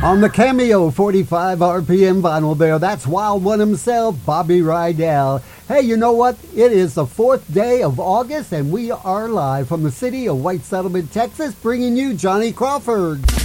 On the Cameo 45 RPM vinyl there, that's Wild One himself, Bobby Rydell. Hey, you know what? It is the 4th day of August, and we are live from the city of White Settlement, Texas, bringing you Johnny Crawford.